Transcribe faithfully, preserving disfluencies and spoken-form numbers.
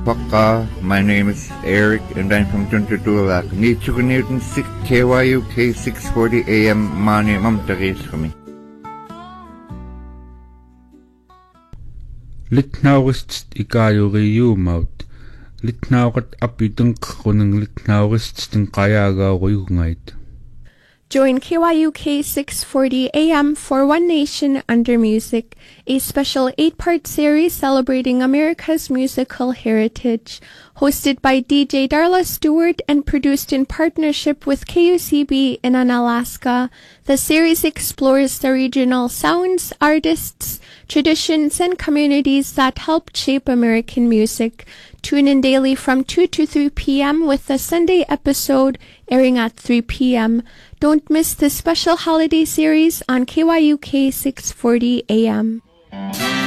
Paka. My name is Eric, and I'm from Tuntutulak. Nitsukunirtan six K Y U K six forty A M Mani Mamtaris kami. Litnaurist ikayuriumaut. Litnaurat apitang kunang litnaurist ng kayagaurungait. Join K Y U K six forty A M for One Nation Under Music, a special eight-part series celebrating America's musical heritage. Hosted by D J Darla Stewart and produced in partnership with K U C B in Unalaska, the series explores the regional sounds, artists, traditions, and communities that helped shape American music. Tune in daily from two to three p.m. with the Sunday episode airing at three p.m. Don't miss this special holiday series on K Y U K six forty A M.